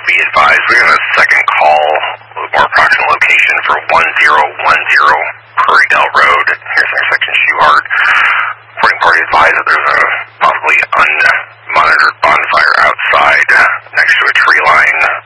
Be advised, we have a second call, a more approximate location for 1010 Prairie Road. Here's intersection Schuhart. Reporting party advised that there's a possibly unmonitored bonfire outside next to a tree line.